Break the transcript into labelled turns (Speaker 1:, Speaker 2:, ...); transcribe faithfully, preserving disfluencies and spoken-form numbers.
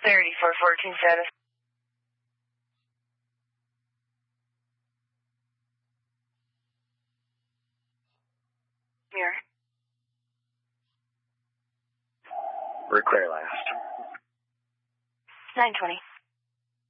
Speaker 1: Clarity for fourteen status. Mirror.
Speaker 2: We're clear last.
Speaker 1: nine twenty.